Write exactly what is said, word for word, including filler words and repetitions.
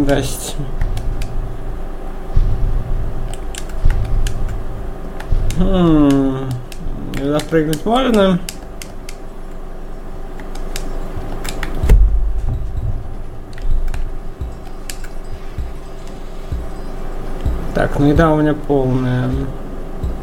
Здрасте. Хм. Запрыгнуть можно? Так, ну еда у меня полная.